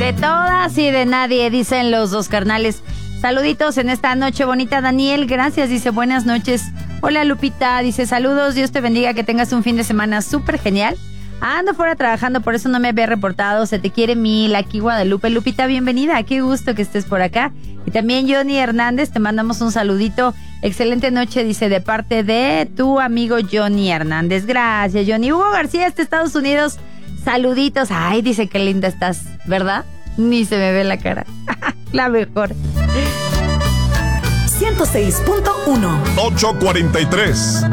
De todas y de nadie, dicen los dos carnales. Saluditos en esta noche bonita, Daniel. Gracias, dice buenas noches. Hola, Lupita, dice saludos, Dios te bendiga, que tengas un fin de semana súper genial. Ando fuera trabajando, por eso no me había reportado. Se te quiere mil, aquí Guadalupe. Lupita, bienvenida, qué gusto que estés por acá. Y también Johnny Hernández, te mandamos un saludito. Excelente noche, dice, de parte de tu amigo Johnny Hernández. Gracias, Johnny. Hugo García, de Estados Unidos, saluditos. Ay, dice qué linda estás, ¿verdad? Ni se me ve la cara. La mejor. 106.1 8:43